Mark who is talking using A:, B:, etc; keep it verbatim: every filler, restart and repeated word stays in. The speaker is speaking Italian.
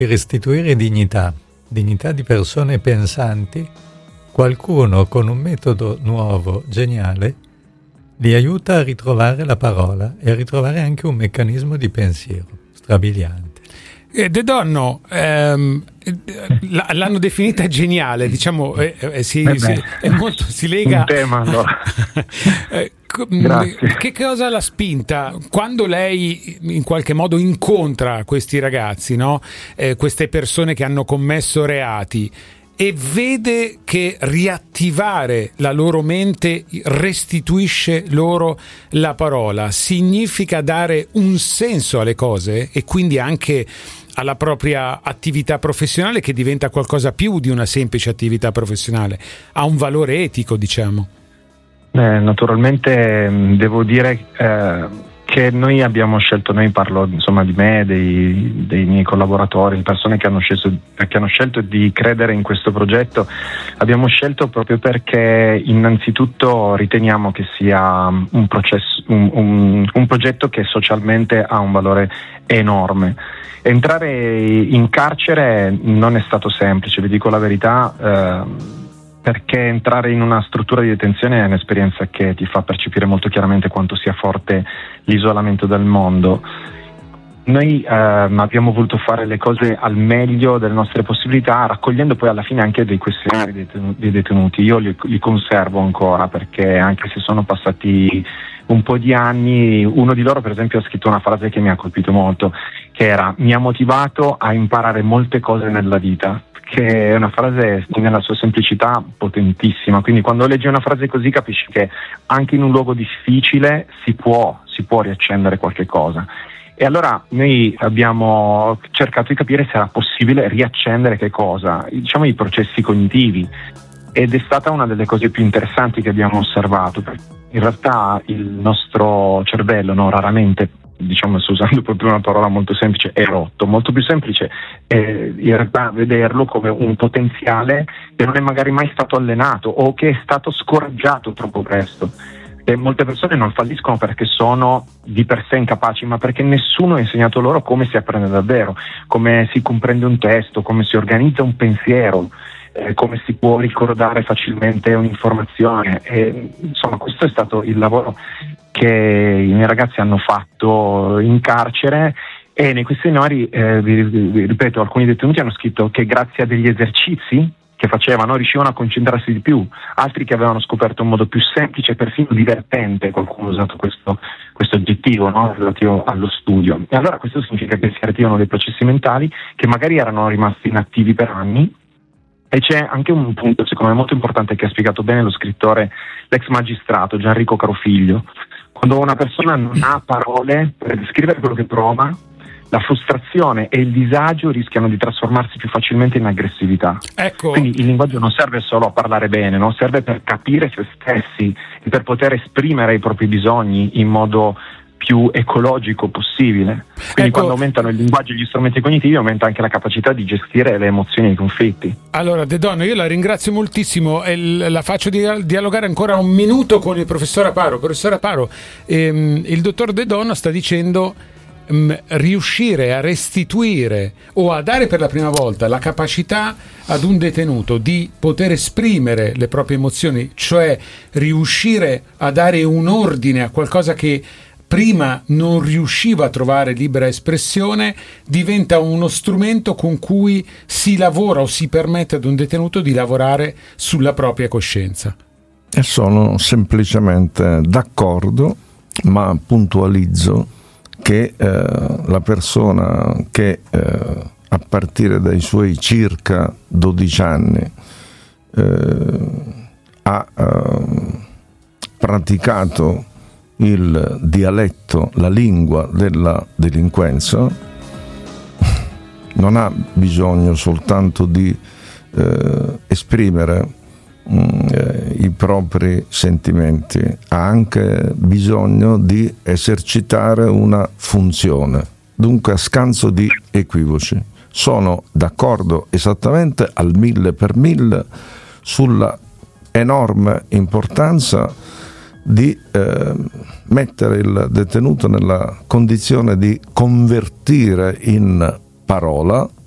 A: restituire dignità, dignità di persone pensanti, qualcuno con un metodo nuovo, geniale, li aiuta a ritrovare la parola e a ritrovare anche un meccanismo di pensiero strabiliante.
B: Eh, De Donno, ehm, l'hanno definita geniale, diciamo, eh, eh, si,
C: eh
B: si, è molto, si lega
C: un tema, allora.
B: eh, che cosa l'ha spinta quando lei in qualche modo incontra questi ragazzi, no? Eh, queste persone che hanno commesso reati, e vede che riattivare la loro mente restituisce loro la parola, significa dare un senso alle cose e quindi anche alla propria attività professionale, che diventa qualcosa più di una semplice attività professionale, ha un valore etico, diciamo.
C: Eh, naturalmente devo dire eh, che noi abbiamo scelto, noi parlo insomma di me, dei, dei miei collaboratori, persone che hanno scelto, che hanno scelto di credere in questo progetto, abbiamo scelto proprio perché innanzitutto riteniamo che sia un, processo, un, un, un progetto che socialmente ha un valore enorme. Entrare in carcere non è stato semplice, vi dico la verità, eh, perché entrare in una struttura di detenzione è un'esperienza che ti fa percepire molto chiaramente quanto sia forte l'isolamento dal mondo. Noi eh, abbiamo voluto fare le cose al meglio delle nostre possibilità, raccogliendo poi alla fine anche dei questionari dei detenuti. Dei detenuti. Io li, li conservo ancora, perché anche se sono passati un po' di anni, uno di loro per esempio ha scritto una frase che mi ha colpito molto, che era: mi ha motivato a imparare molte cose nella vita, che è una frase nella sua semplicità potentissima. Quindi quando leggi una frase così capisci che anche in un luogo difficile si può, si può riaccendere qualche cosa. E allora noi abbiamo cercato di capire se era possibile riaccendere che cosa, diciamo i processi cognitivi, ed è stata una delle cose più interessanti che abbiamo osservato. In realtà il nostro cervello, no, raramente, diciamo, usando proprio una parola molto semplice, è rotto. Molto più semplice è in realtà vederlo come un potenziale che non è magari mai stato allenato o che è stato scoraggiato troppo presto. E molte persone non falliscono perché sono di per sé incapaci, ma perché nessuno ha insegnato loro come si apprende davvero, come si comprende un testo, come si organizza un pensiero, eh, come si può ricordare facilmente un'informazione. E, insomma, questo è stato il lavoro che i miei ragazzi hanno fatto in carcere, e nei questionari, eh, vi, vi ripeto, alcuni detenuti hanno scritto che grazie a degli esercizi che facevano riuscivano a concentrarsi di più, altri che avevano scoperto un modo più semplice, perfino divertente, qualcuno ha usato questo, questo aggettivo, no, relativo allo studio. E allora questo significa che si attivano dei processi mentali che magari erano rimasti inattivi per anni. E c'è anche un punto secondo me molto importante che ha spiegato bene lo scrittore, l'ex magistrato Gianrico Carofiglio. Quando una persona non ha parole per descrivere quello che prova, la frustrazione e il disagio rischiano di trasformarsi più facilmente in aggressività.
B: Ecco.
C: Quindi il linguaggio non serve solo a parlare bene, no? Serve per capire se stessi e per poter esprimere i propri bisogni in modo più ecologico possibile. Quindi
B: ecco,
C: quando aumentano il linguaggio e gli strumenti cognitivi aumenta anche la capacità di gestire le emozioni e i conflitti.
B: Allora De Donno, io la ringrazio moltissimo e la faccio dialogare ancora un minuto con il professor Aparo. Professor Aparo, ehm, il dottor De Donno sta dicendo mh, riuscire a restituire o a dare per la prima volta la capacità ad un detenuto di poter esprimere le proprie emozioni, cioè riuscire a dare un ordine a qualcosa che prima non riusciva a trovare libera espressione, diventa uno strumento con cui si lavora o si permette ad un detenuto di lavorare sulla propria coscienza.
D: E sono semplicemente d'accordo, ma puntualizzo che eh, la persona che eh, a partire dai suoi circa dodici anni eh, ha eh, praticato il dialetto, la lingua della delinquenza, non ha bisogno soltanto di eh, esprimere mh, eh, i propri sentimenti, ha anche bisogno di esercitare una funzione, dunque a scanso di equivoci. Sono d'accordo esattamente al mille per mille sulla enorme importanza di eh, mettere il detenuto nella condizione di convertire in parola